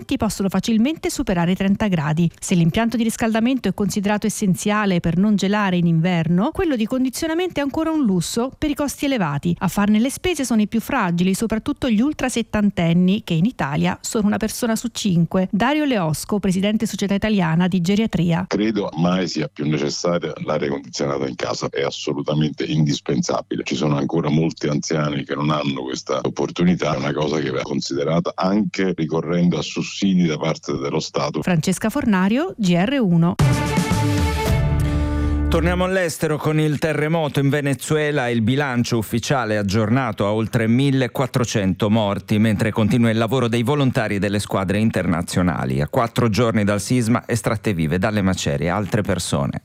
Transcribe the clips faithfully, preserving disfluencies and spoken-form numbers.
impianti possono facilmente superare i trenta gradi. Se l'impianto di riscaldamento è considerato essenziale per non gelare in inverno, quello di condizionamento è ancora un lusso per i costi elevati. A farne le spese sono i più fragili, soprattutto gli ultra settantenni, che in Italia sono una persona su cinque. Dario Leosco, presidente Società Italiana di Geriatria. Credo mai sia più necessaria l'aria condizionata in casa, è assolutamente indispensabile. Ci sono ancora molti anziani che non hanno questa opportunità, è una cosa che va considerata anche ricorrendo a sussidi da parte dello Stato. Francesca Fornario, G R uno. Torniamo all'estero con il terremoto in Venezuela. Il bilancio ufficiale è aggiornato a oltre millequattrocento morti, mentre continua il lavoro dei volontari delle squadre internazionali. A quattro giorni dal sisma, estratte vive dalle macerie altre persone.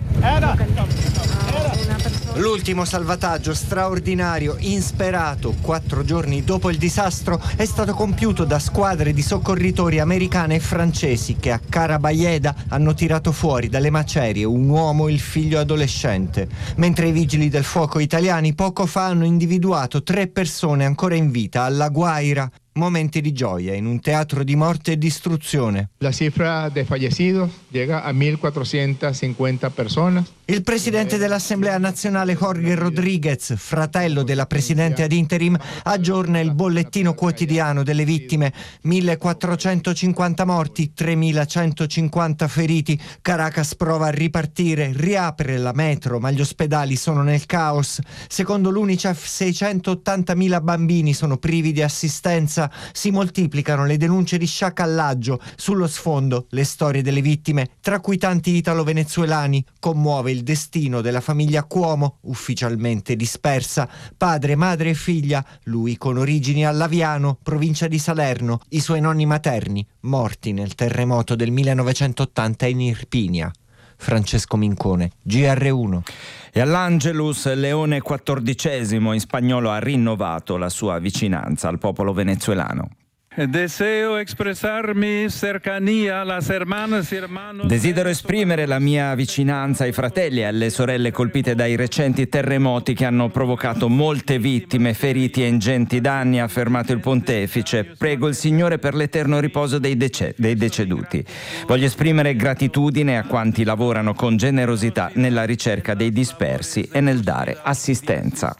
L'ultimo salvataggio straordinario, insperato, quattro giorni dopo il disastro, è stato compiuto da squadre di soccorritori americane e francesi che a Carabayeda hanno tirato fuori dalle macerie un uomo e il figlio adolescente, mentre i vigili del fuoco italiani poco fa hanno individuato tre persone ancora in vita alla Guaira. Momenti di gioia in un teatro di morte e distruzione. La cifra de fallecidos llega a millequattrocentocinquanta persone. Il presidente dell'Assemblea nazionale Jorge Rodríguez, fratello della presidente ad interim, aggiorna il bollettino quotidiano delle vittime. millequattrocentocinquanta morti, tremilacentocinquanta feriti. Caracas prova a ripartire, riapre la metro, ma gli ospedali sono nel caos. Secondo l'UNICEF seicentottantamila bambini sono privi di assistenza. Si moltiplicano le denunce di sciacallaggio. Sullo sfondo le storie delle vittime, tra cui tanti italo-venezuelani. Commuove il destino della famiglia Cuomo, ufficialmente dispersa, padre, madre e figlia, lui con origini a Laviano, provincia di Salerno, i suoi nonni materni, morti nel terremoto del millenovecentottanta in Irpinia. Francesco Mincone, G R uno. E all'Angelus Leone quattordicesimo in spagnolo ha rinnovato la sua vicinanza al popolo venezuelano. Deseo expresar mi cercanía a las hermanas y hermanos. Desidero esprimere la mia vicinanza ai fratelli e alle sorelle colpite dai recenti terremoti che hanno provocato molte vittime, feriti e ingenti danni, ha affermato il pontefice. Prego il Signore per l'eterno riposo dei, dece- dei deceduti. Voglio esprimere gratitudine a quanti lavorano con generosità nella ricerca dei dispersi e nel dare assistenza.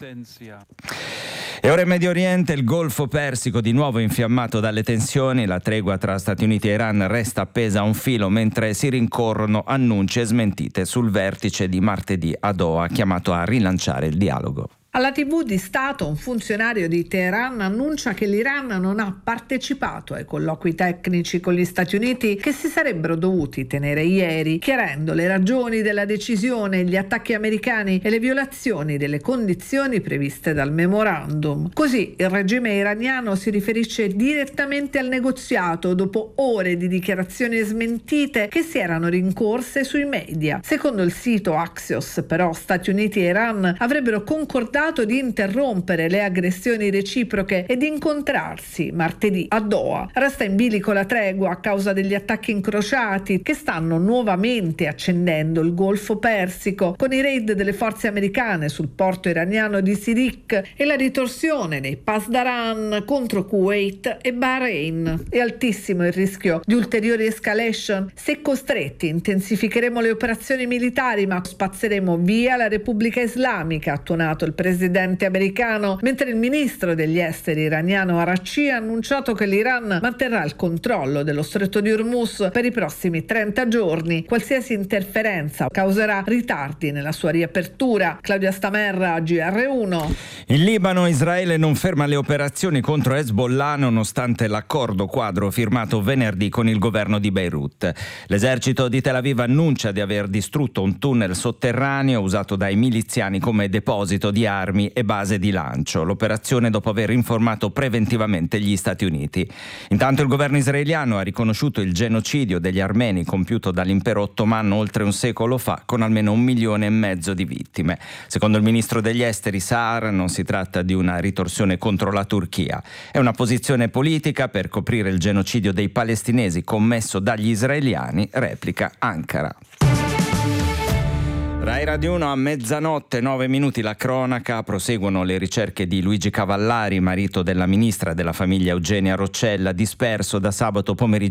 E ora in Medio Oriente, il Golfo Persico di nuovo infiammato dalle tensioni. La tregua tra Stati Uniti e Iran resta appesa a un filo mentre si rincorrono annunci e smentite sul vertice di martedì a Doha, chiamato a rilanciare il dialogo. Alla tivù di Stato un funzionario di Teheran annuncia che l'Iran non ha partecipato ai colloqui tecnici con gli Stati Uniti che si sarebbero dovuti tenere ieri, chiarendo le ragioni della decisione, gli attacchi americani e le violazioni delle condizioni previste dal memorandum. Così il regime iraniano si riferisce direttamente al negoziato dopo ore di dichiarazioni smentite che si erano rincorse sui media. Secondo il sito Axios, però, Stati Uniti e Iran avrebbero concordato di interrompere le aggressioni reciproche e di incontrarsi martedì a Doha. Resta in bilico la tregua a causa degli attacchi incrociati che stanno nuovamente accendendo il Golfo Persico, con i raid delle forze americane sul porto iraniano di Sirik e la ritorsione dei Pasdaran contro Kuwait e Bahrain. È altissimo il rischio di ulteriori escalation. Se costretti, intensificheremo le operazioni militari, ma spazzeremo via la Repubblica Islamica, ha tuonato il presidente americano, mentre il ministro degli esteri iraniano Araghchi ha annunciato che l'Iran manterrà il controllo dello stretto di Hormuz per i prossimi trenta giorni. Qualsiasi interferenza causerà ritardi nella sua riapertura. Claudia Stamerra, G R uno. In Libano Israele non ferma le operazioni contro Hezbollah nonostante l'accordo quadro firmato venerdì con il governo di Beirut. L'esercito di Tel Aviv annuncia di aver distrutto un tunnel sotterraneo usato dai miliziani come deposito di armi e base di lancio. L'operazione dopo aver informato preventivamente gli Stati Uniti. Intanto il governo israeliano ha riconosciuto il genocidio degli armeni compiuto dall'impero ottomano oltre un secolo fa, con almeno un milione e mezzo di vittime. Secondo il ministro degli esteri Saar non si tratta di una ritorsione contro la Turchia. È una posizione politica per coprire il genocidio dei palestinesi commesso dagli israeliani, replica Ankara. Rai Radio uno a mezzanotte, nove minuti la cronaca. Proseguono le ricerche di Luigi Cavallari, marito della ministra della famiglia Eugenia Roccella, disperso da sabato pomeriggio